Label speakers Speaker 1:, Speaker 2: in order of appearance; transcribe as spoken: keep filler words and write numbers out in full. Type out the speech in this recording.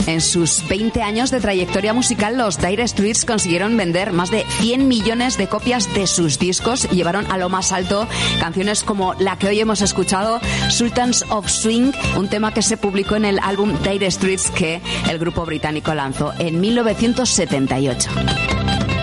Speaker 1: En sus veinte años de trayectoria musical, los Dire Straits consiguieron vender más de cien millones de copias de sus discos y llevaron a lo más alto canciones como la que hoy hemos escuchado, Sultans of Swing, un tema que se publicó en el álbum Dire Straits que el grupo británico lanzó en mil novecientos setenta y ocho.